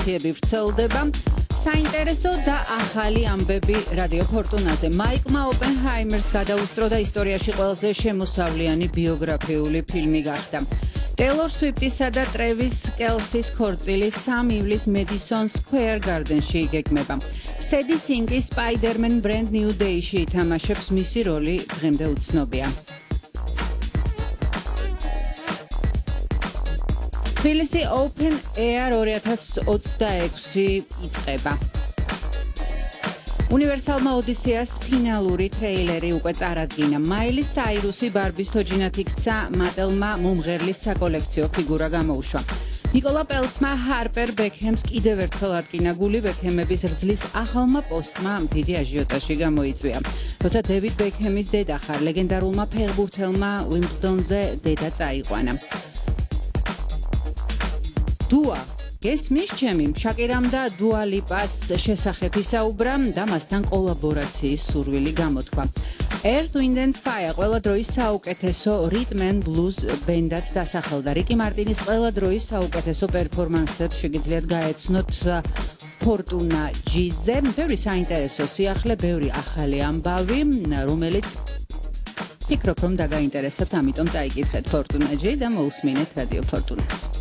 სენსაციები ვრცელდება. საინტერესო და ახალი ამბები რადიო ფორტუნაზე. მაიკლმა ოპენჰაიმერს გადაუსწრო და ისტორიაში ყველაზე შემოსავლიანი ბიოგრაფიული ფილმი გახდა. Taylor Swift-ისა და Travis Kelce's ქორწილი 3 ივლისს Madison Square Garden-ში იგეგმება. Sadie Sink-ი Spider-Man Brand New Day-ში ითამაშებს, მისი როლი დღემდე უცნობია. თბილისი Open Air 2026 იწყება. უნივერსალმა ოდისეას ფინალური ტრეილერი უკვე წარადგინა. მაილი საირუსი ბარბის თოჯინად იქცა, მატელმა მომღერლის საკოლექციო ფიგურა გამოუშვა. ნიკოლა პელცმა ჰარპერ ბექჰემს კიდევ ერთხელ ადგინა გული. ბექჰემების რძლის ახალმა პოსტმა დიდი აჟიოტაჟი გამოიწვია. როცა დევიდ ბექჰემის დედა ხარ, ლეგენდარულმა ფეხბურთელმა უიმბლდონზე დედა წაიყვანა. დუა გესმის ჩემი, შაკირამ და დუა ლიპას შესახებ ისაუბრა და მასთან კოლაბორაციის სურვილი გამოთქვა. Earth, Wind and Fire ყველა დროის საუკეთესო rhythm and blues ბენდად დასახელდა. რიკი მარტინის ყველა დროის საუკეთესო პერფორმანსებს შეგიძლიათ გაეცნოთ ფორტუნა G-ზე. ბევრი საინტერესო სიახლე, ბევრი ახალი ამბავი, რომელიც ფიქრობ რომ დაგაინტერესებთ, ამიტომ წაიკითხეთ ფორტუნა G და მოусმინეთ რადიო ფორტუნას.